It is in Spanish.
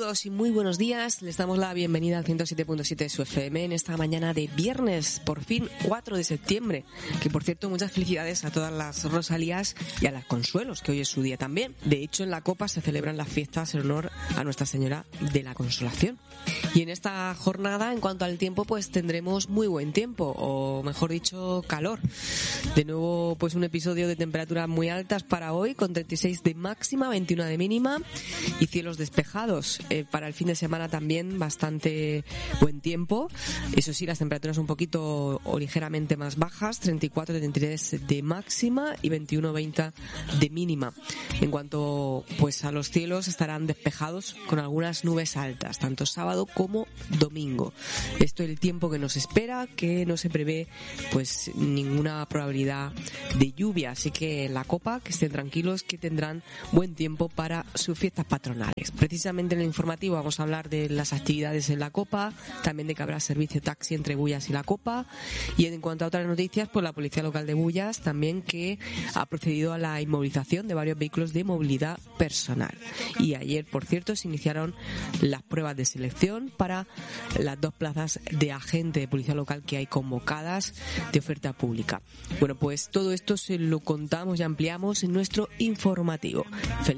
todos y muy buenos días. Les damos la bienvenida al 107.7 de su FM en esta mañana de viernes, por fin 4 de septiembre. Que por cierto, muchas felicidades a todas las Rosalías y a las Consuelos, que hoy es su día también. De hecho, en la Copa se celebran las fiestas en honor a Nuestra Señora de la Consolación. Y en esta jornada, en cuanto al tiempo, pues tendremos muy buen tiempo, o mejor dicho, calor. De nuevo, pues un episodio de temperaturas muy altas para hoy, con 36 de máxima, 21 de mínima y cielos despejados. Para el fin de semana también bastante buen tiempo. Eso sí, las temperaturas un poquito o ligeramente más bajas, 34, 33 de máxima y 21, 20 de mínima. En cuanto pues a los cielos, estarán despejados con algunas nubes altas, tanto sábado como domingo. Esto es el tiempo que nos espera, que no se prevé pues ninguna probabilidad de lluvia, así que en la Copa que estén tranquilos, que tendrán buen tiempo para sus fiestas patronales. Precisamente en el informativo vamos a hablar de las actividades en la Copa, también de que habrá servicio taxi entre Bullas y la Copa, y en cuanto a otras noticias, pues la Policía Local de Bullas también, que ha procedido a la inmovilización de varios vehículos de movilidad personal. Y ayer, por cierto, se iniciaron las pruebas de selección para las 2 plazas de agente de Policía Local que hay convocadas de oferta pública. Bueno, pues todo esto se lo contamos y ampliamos en nuestro informativo.